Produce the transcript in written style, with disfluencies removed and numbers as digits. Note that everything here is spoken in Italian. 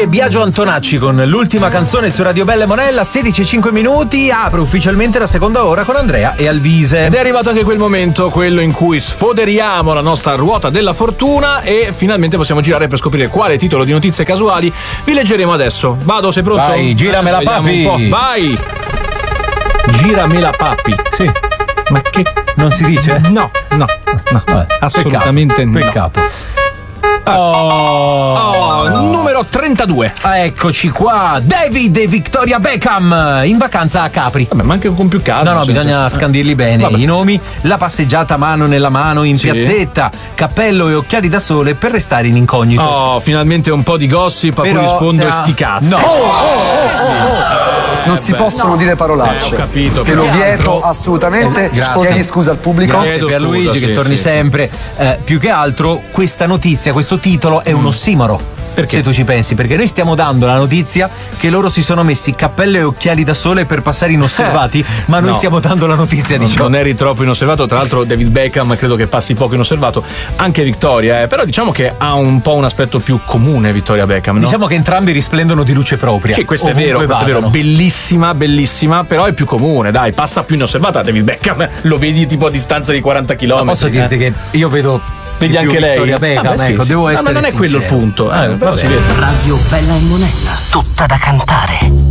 e Biagio Antonacci con l'ultima canzone su Radio Bella e Monella. 16:05. Apre ufficialmente la seconda ora con Andrea e Alvise. Ed è arrivato anche quel momento, quello in cui sfoderiamo la nostra ruota della fortuna e finalmente possiamo girare per scoprire quale titolo di notizie casuali vi leggeremo adesso. Vado, sei pronto? Vai, giramela papi. Vai! Giramela papi. Sì. Ma che... Non si dice? No. Assolutamente no. Peccato. Numero 32. Eccoci qua. David e Victoria Beckham in vacanza a Capri. Vabbè, ma anche con più calma. No, bisogna scandirli bene. Vabbè. I nomi: la passeggiata mano nella mano in piazzetta, cappello e occhiali da sole per restare in incognito. Oh, finalmente un po' di gossip a cui rispondo sti cazzi. No. Non si possono dire parolacce. Ho capito. Te lo vieto assolutamente. Chiedi scusa al pubblico. Grazie per Luigi che torni sempre. Più che altro questa notizia, questo titolo è un ossimoro. Perché? Se tu ci pensi, perché noi stiamo dando la notizia che loro si sono messi cappello e occhiali da sole per passare inosservati, ma noi stiamo dando la notizia di ciò. Non eri troppo inosservato, tra l'altro David Beckham credo che passi poco inosservato, anche Victoria, però diciamo che ha un po' un aspetto più comune Victoria Beckham, no? Diciamo che entrambi risplendono di luce propria. Sì, questo è vero, bellissima, però è più comune, dai, passa più inosservata David Beckham, lo vedi tipo a distanza di 40 km. Ma posso dirti che io vedo... Vedi anche lei. Victoria Beckham, ecco, devo essere ma non è quello il punto. Però si vede. Radio Bella e Monella, tutta da cantare.